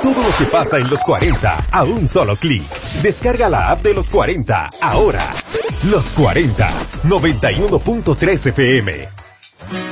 Todo lo que pasa en los 40 a un solo clic. Descarga la app de los 40 ahora. Los 40, 91.3 FM.